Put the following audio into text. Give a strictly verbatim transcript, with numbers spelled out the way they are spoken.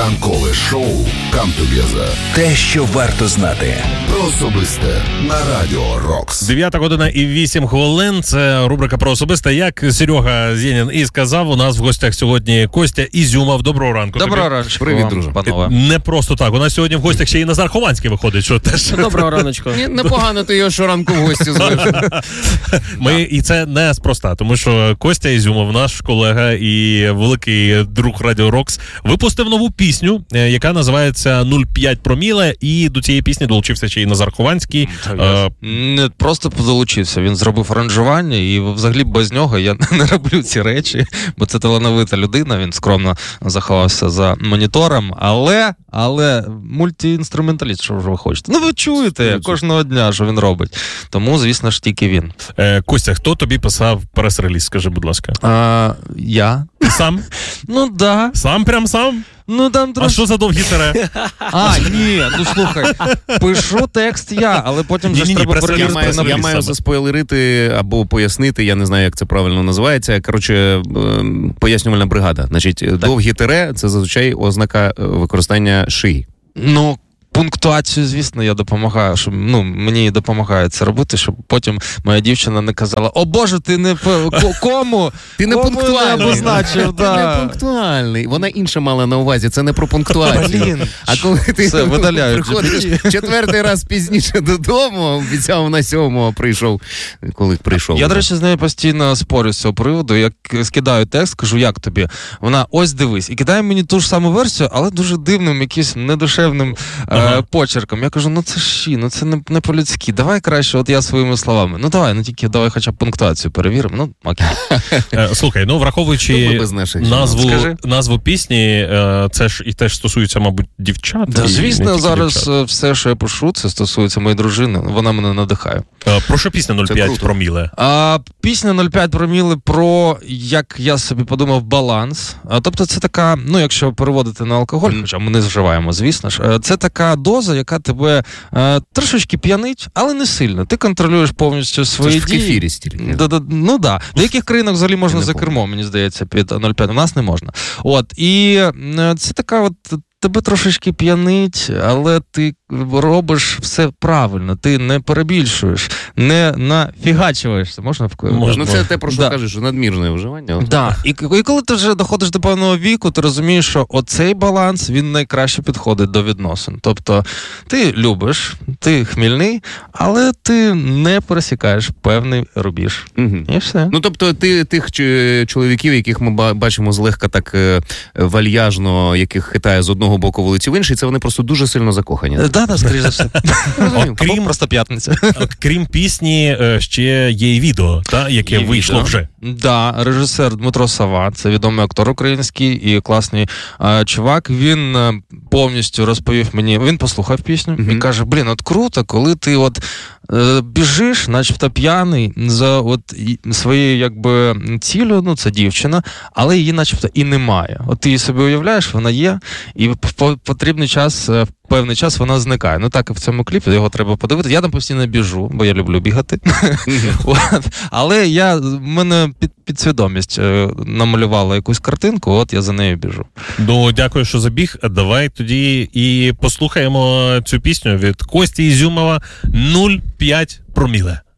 Ранкове шоу «Come Together». Те, що варто знати. Про особисте на Радіо Рокс. дев'ята година і вісім хвилин. Це рубрика про особисте. Як Серега Зєнін і сказав, у нас в гостях сьогодні Костя Ізюмов. Доброго ранку. Доброго ранку. Привіт, друже. Панове. Не просто так. У нас сьогодні в гостях ще і Назар Хованський виходить. Що теж... Доброго раночку. Непогано ти його щоранку в гості звеш. Ми, і це не спроста, тому що Костя Ізюмов, наш колега і великий друг Радіо Рокс, випустив нову пісню, яка називається «нуль п'ять проміле», і до цієї пісні долучився ще й Назар Хованський. Е... Не просто долучився, він зробив аранжування, і взагалі без нього я не роблю ці речі, бо це талановита людина, він скромно заховався за монітором, але, але мультиінструменталіст, що вже ви хочете. Ну ви чуєте кожного дня, що він робить. Тому, звісно ж, тільки він. Е, Костя, хто тобі писав прес-реліз, скажи, будь ласка? А, я. Ти сам? Ну, да. Сам прям сам? Ну, там трошки... А що за довгі тире? А, ні, ну слухай, пишу текст я, але потім вже ж треба перевірити на Я маю, маю заспойлерити або пояснити, я не знаю, як це правильно називається. Коротше, пояснювальна бригада. Значить, довгі тире – це зазвичай ознака використання шиї. Ну, пунктуацію, звісно, я допомагаю, щоб, ну, мені допомагає це робити, щоб потім моя дівчина не казала: «О, Боже, ти не по кому? Ти не пунктуальний. Не обозначив, Ти да. не пунктуальний. Вона інше мала на увазі, це не про пунктуацію. Блін. А коли ти Все, видаляють. приходиш четвертий раз пізніше додому, обіцяв на сьомого, а прийшов, коли прийшов. Я, до речі, з нею постійно спорю з цього приводу. Я скидаю текст, кажу: як тобі? Вона: ось дивись. І кидає мені ту ж саму версію, але дуже дивним, якимось недушевним ага. почерком. Я кажу: ну це ж, ну це не, не по-людськи. Давай краще, от я своїми словами. Ну давай, ну тільки давай хоча б пунктуацію перевіримо. Ну, окей. Слухай, ну враховуючи назву, назву пісні, це ж і теж стосується, мабуть, дівчат. Да, звісно, зараз дівчат. Все, що я пишу, це стосується моєї дружини. Вона мене надихає. Про що пісня «нуль п'ять проміле»? А, пісня «нуль п'ять проміле» про, як я собі подумав, баланс. А, тобто це така, ну якщо переводити на алкоголь, хоча ми не вживаємо, звісно ж, це така доза, яка тебе е, трошечки п'янить, але не сильно. Ти контролюєш повністю свої це дії. Це в кефірі стільки. Да, да, ну так. Да. В деяких країнах взагалі можна за кермо, мені здається, під нуль п'ять. У нас не можна. От. І е, це така от... Тебе трошечки п'янить, але ти робиш все правильно, ти не перебільшуєш, не нафігачуєшся. Можна вкладати? Можна. Ну це те, про що да. кажеш, надмірне вживання. Да. І, і коли ти вже доходиш до певного віку, ти розумієш, що оцей баланс, він найкраще підходить до відносин. Тобто ти любиш, ти хмільний, але ти не пересікаєш певний рубіж. Угу. І все. Ну тобто ти тих чоловіків, яких ми бачимо злегка так вальяжно, яких хитає з одного боку вулиці в інший, це вони просто дуже сильно закохані. Да, да, скоріше за все. Окрім просто п'ятниця. Крім пісні, ще є і відео, та, яке є вийшло відео. Вже. Да, режисер Дмитро Сава, це відомий актор український і класний а, чувак. Він а, повністю розповів мені, він послухав пісню mm-hmm. і каже: блін, от круто, коли ти от е, біжиш, начебто п'яний, за от своєю якби цілею, ну це дівчина, але її начебто і немає. От ти її собі уявляєш, вона є, і в потрібний час, в певний час вона зникає. Ну так і в цьому кліпі, його треба подивитися. Я там постійно біжу, бо я люблю бігати. От. Але я, в мене під, підсвідомість намалювала якусь картинку, от я за нею біжу. Ну, дякую, що забіг. Давай тоді і послухаємо цю пісню від Кості Ізюмова «нуль п'ять проміле».